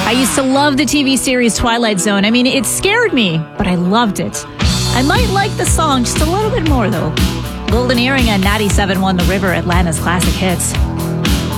I used to love the TV series Twilight Zone. I mean, it scared me, but I loved it. I might like the song just a little bit more, though. Golden Earring on 97.1 The River, Atlanta's classic hits.